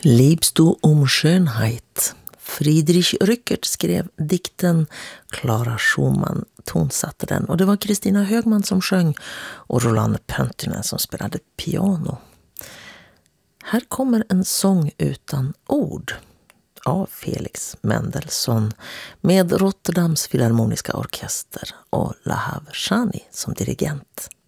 Liebst du um Schönheit? Friedrich Rückert skrev dikten, Clara Schumann tonsatte den och det var Kristina Högman som sjöng och Roland Pöntinen som spelade piano. Här kommer en sång utan ord av Felix Mendelssohn med Rotterdams Filharmoniska Orkester och Lahav Shani som dirigent.